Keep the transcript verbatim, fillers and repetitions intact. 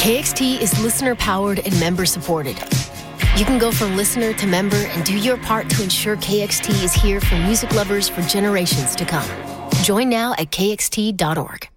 K X T is listener-powered and member-supported. You can go from listener to member and do your part to ensure K X T is here for music lovers for generations to come. Join now at K X T dot org.